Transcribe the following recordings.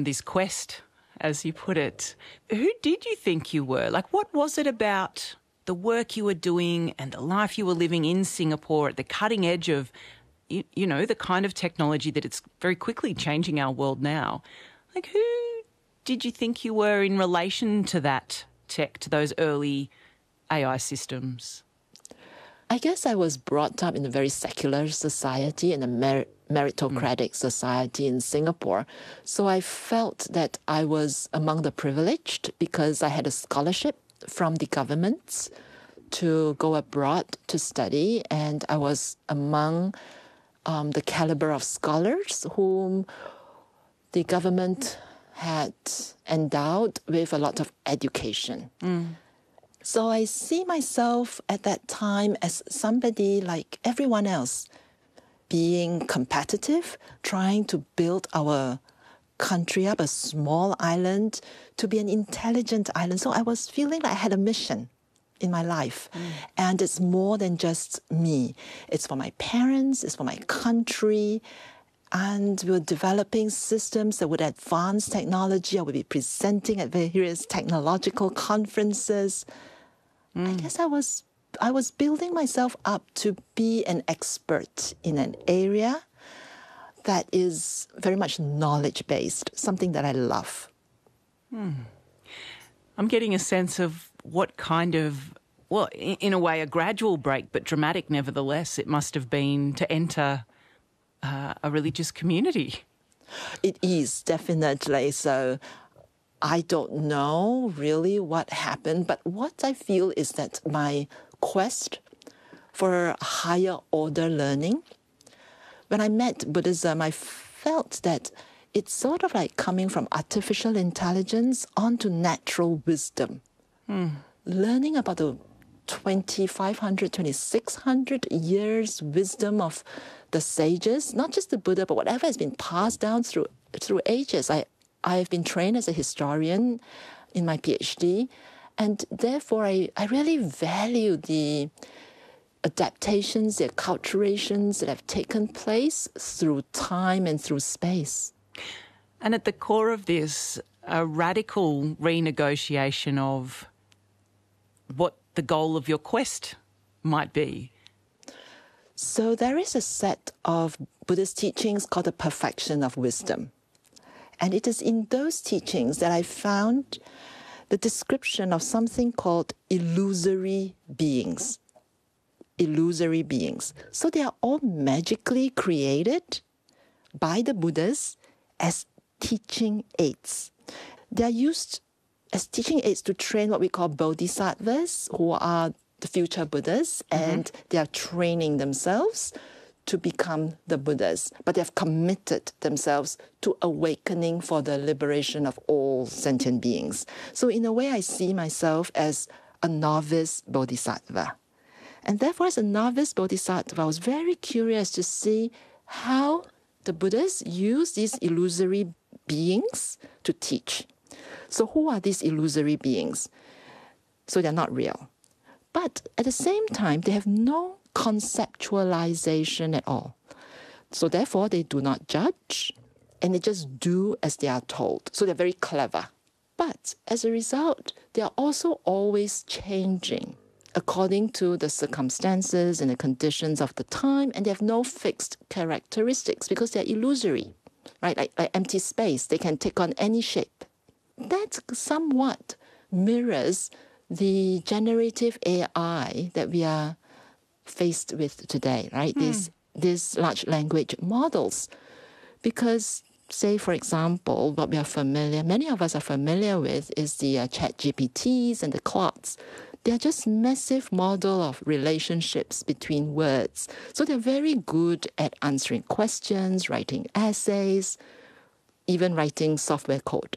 on this quest, as you put it. Who did you think you were? Like, what was it about the work you were doing and the life you were living in Singapore at the cutting edge of, you know, the kind of technology that it's very quickly changing our world now? Like, who did you think you were in relation to that tech, to those early AI systems? I guess I was brought up in a very secular society and a meritocratic society in Singapore. So I felt that I was among the privileged because I had a scholarship from the government to go abroad to study. And I was among the caliber of scholars whom the government had endowed with a lot of education. So I see myself at that time as somebody like everyone else, being competitive, trying to build our country up, a small island, to be an intelligent island. So I was feeling like I had a mission in my life. And it's more than just me. It's for my parents, it's for my country. And we were developing systems that would advance technology. I would be presenting at various technological conferences. I guess I was building myself up to be an expert in an area that is very much knowledge-based, something that I love. I'm getting a sense of what kind of, well, in a way, a gradual break, but dramatic nevertheless, it must have been to enter a religious community. It is, definitely. So I don't know really what happened, but what I feel is that my quest for higher order learning, when I met Buddhism, I felt that it's sort of like coming from artificial intelligence onto natural wisdom. Learning about the 2,500, 2,600 years wisdom of the sages, not just the Buddha, but whatever has been passed down through ages. I've been trained as a historian in my PhD, and therefore I really value the adaptations, the acculturations that have taken place through time and through space. And at the core of this, a radical renegotiation of what the goal of your quest might be. So there is a set of Buddhist teachings called the perfection of wisdom. And it is in those teachings that I found the description of something called illusory beings. Illusory beings. So they are all magically created by the Buddhas as teaching aids. They are used as teaching aids to train what we call bodhisattvas, who are the future Buddhas, and they are training themselves to become the Buddhas, but they have committed themselves to awakening for the liberation of all sentient beings. So in a way, I see myself as a novice bodhisattva. And therefore, as a novice bodhisattva, I was very curious to see how the Buddhas use these illusory beings to teach. So who are these illusory beings? So they're not real. But at the same time, they have no conceptualization at all. So therefore, they do not judge, and they just do as they are told. So they're very clever. But as a result, they are also always changing according to the circumstances and the conditions of the time, and they have no fixed characteristics because they're illusory, right? Like empty space, they can take on any shape. That somewhat mirrors the generative AI that we are faced with today, right? These large language models. Because, say, for example, what we are familiar, many of us are familiar with is the ChatGPTs and the Claudes. They are just massive model of relationships between words. So they're very good at answering questions, writing essays, even writing software code.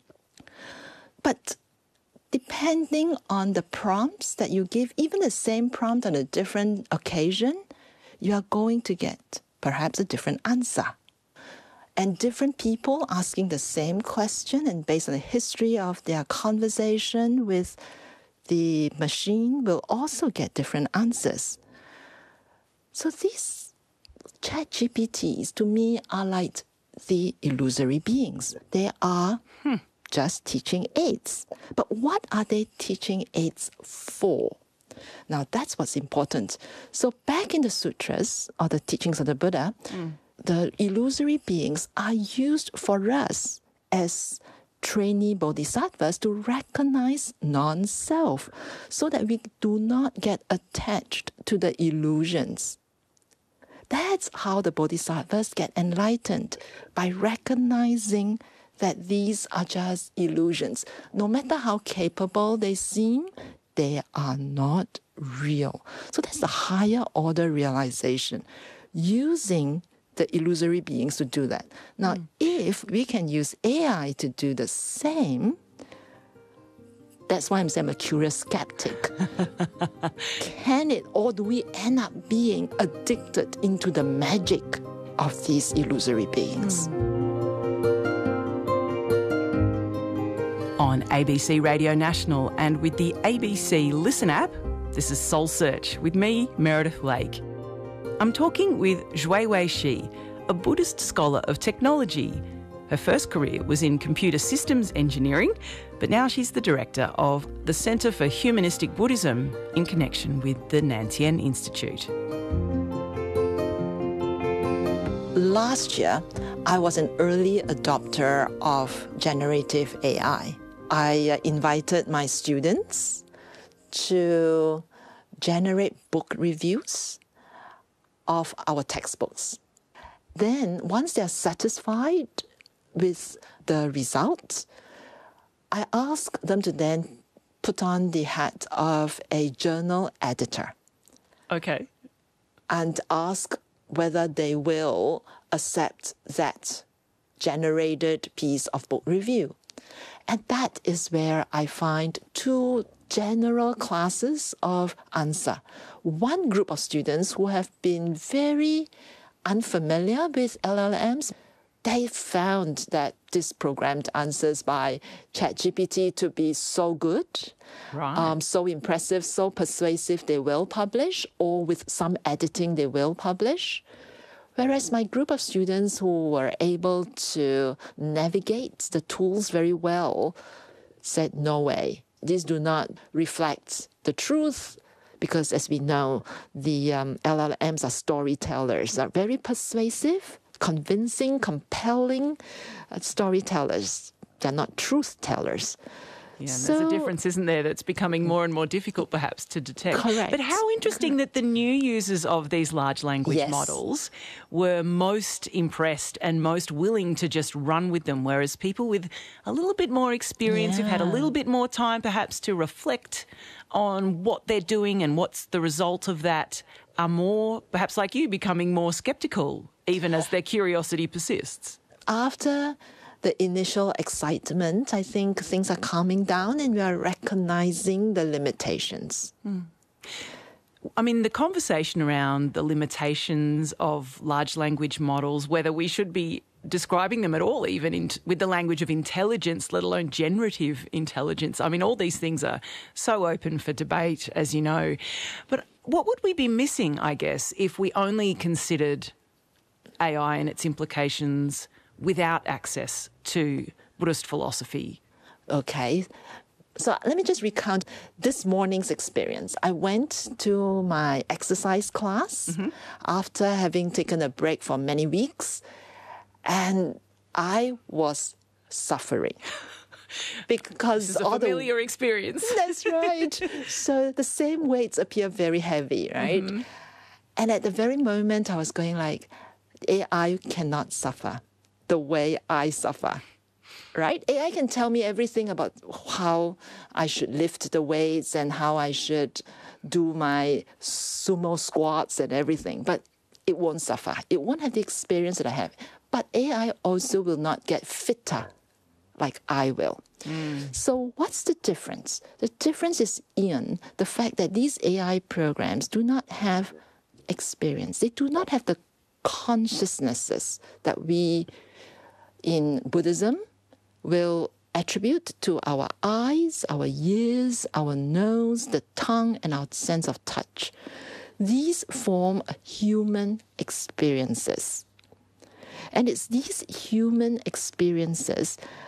But depending on the prompts that you give, even the same prompt on a different occasion, you are going to get perhaps a different answer. And different people asking the same question, and based on the history of their conversation with the machine, will also get different answers. So these ChatGPTs, to me, are like the illusory beings. They are just teaching aids. But what are they teaching aids for? Now, that's what's important. So back in the sutras, or the teachings of the Buddha, the illusory beings are used for us as trainee bodhisattvas to recognize non-self so that we do not get attached to the illusions. That's how the bodhisattvas get enlightened, by recognizing that these are just illusions. No matter how capable they seem, they are not real. So that's the higher order realization, using the illusory beings to do that. Now, if we can use AI to do the same, that's why I'm saying I'm a curious skeptic. Can it, or do we end up being addicted into the magic of these illusory beings? On ABC Radio National and with the ABC Listen app, this is Soul Search with me, Meredith Lake. I'm talking with Zhui Wei Shi, a Buddhist scholar of technology. Her first career was in computer systems engineering, but now she's the director of the Centre for Humanistic Buddhism in connection with the Nantien Institute. Last year, I was an early adopter of generative AI. I invited my students to generate book reviews of our textbooks. Then, once they're satisfied with the results, I ask them to then put on the hat of a journal editor. Okay. And ask whether they will accept that generated piece of book review. And that is where I find two general classes of answer. One group of students who have been very unfamiliar with LLMs, they found that this programmed answers by ChatGPT to be so good, so impressive, so persuasive, they will publish, or with some editing, they will publish. Whereas my group of students who were able to navigate the tools very well said, no way. These do not reflect the truth, because as we know, the LLMs are storytellers, are very persuasive, convincing, compelling storytellers. They're not truth tellers. Yeah, and there's a difference, isn't there, that's becoming more and more difficult perhaps to detect. Correct. But how interesting that the new users of these large language models were most impressed and most willing to just run with them, whereas people with a little bit more experience, who've had a little bit more time perhaps to reflect on what they're doing and what's the result of that, are more, perhaps like you, becoming more sceptical, even as their curiosity persists. After the initial excitement, I think things are calming down and we are recognizing the limitations. I mean, the conversation around the limitations of large language models, whether we should be describing them at all, even with the language of intelligence, let alone generative intelligence. I mean, all these things are so open for debate, as you know. But what would we be missing, I guess, if we only considered AI and its implications without access to Buddhist philosophy? Okay. So let me just recount this morning's experience. I went to my exercise class after having taken a break for many weeks, and I was suffering. Because this is a familiar experience. That's right. So the same weights appear very heavy, right? And at the very moment I was going like, AI cannot suffer the way I suffer, right? AI can tell me everything about how I should lift the weights and how I should do my sumo squats and everything, but it won't suffer. It won't have the experience that I have. But AI also will not get fitter like I will. So what's the difference? The difference is, Ian, the fact that these AI programs do not have experience. They do not have the consciousnesses that we in Buddhism will attribute to our eyes, our ears, our nose, the tongue, and our sense of touch. These form human experiences. And it's these human experiences